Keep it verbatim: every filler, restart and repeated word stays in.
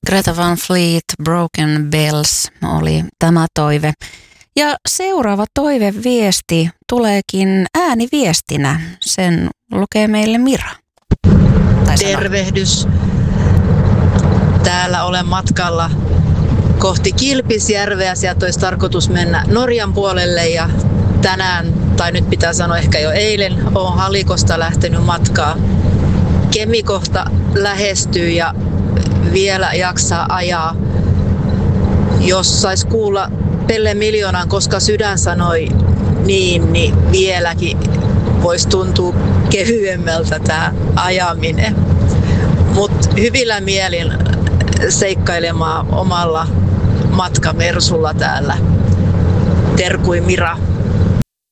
Greta Van Fleet, Broken Bells oli tämä toive. Ja seuraava toiveviesti tuleekin ääniviestinä. Sen lukee meille Mira. Tervehdys. Täällä olen matkalla kohti Kilpisjärveä. Sieltä olisi tarkoitus mennä Norjan puolelle ja tänään, tai nyt pitää sanoa ehkä jo eilen, olen Halikosta lähtenyt matkaa. Kemikohta lähestyy ja vielä jaksaa ajaa. Jos sais kuulla Pelle Miljoonan, koska sydän sanoi niin, niin vieläkin voisi tuntua kevyemmältä tämä ajaminen. Mutta hyvillä mielin seikkailemaan omalla matkamersulla täällä. Terkui Mira.